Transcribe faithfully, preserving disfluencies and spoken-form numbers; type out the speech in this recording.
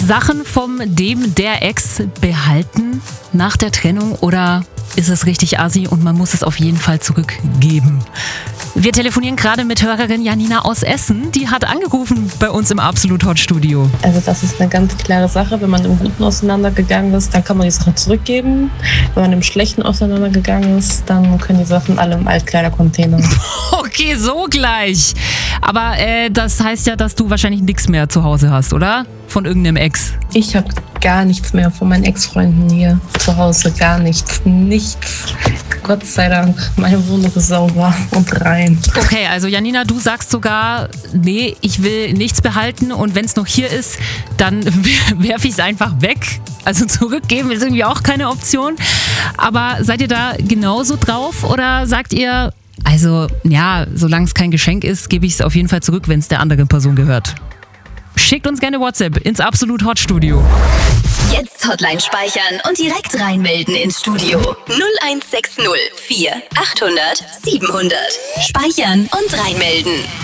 Sachen vom dem der Ex behalten nach der Trennung oder ist es richtig assi und man muss es auf jeden Fall zurückgeben? Wir telefonieren gerade mit Hörerin Janina aus Essen. Die hat angerufen bei uns im Absolut Hot Studio. Also das ist eine ganz klare Sache. Wenn man im Guten auseinandergegangen ist, dann kann man die Sachen zurückgeben. Wenn man im Schlechten auseinandergegangen ist, dann können die Sachen alle im Altkleidercontainer. Okay, so gleich. Aber äh, das heißt ja, dass du wahrscheinlich nichts mehr zu Hause hast, oder? Von irgendeinem Ex. Ich habe gar nichts mehr von meinen Ex-Freunden hier zu Hause. Gar nichts. Nichts. Gott sei Dank. Meine Wohnung ist sauber und rein. Okay, also Janina, du sagst sogar, nee, ich will nichts behalten und wenn es noch hier ist, dann werfe ich es einfach weg. Also zurückgeben ist irgendwie auch keine Option. Aber seid ihr da genauso drauf oder sagt ihr, also ja, solange es kein Geschenk ist, gebe ich es auf jeden Fall zurück, wenn es der anderen Person gehört? Schickt uns gerne WhatsApp ins Absolut Hot Studio. Jetzt Hotline speichern und direkt reinmelden ins Studio. null eins sechs null vier achthundert siebenhundert. Speichern und reinmelden.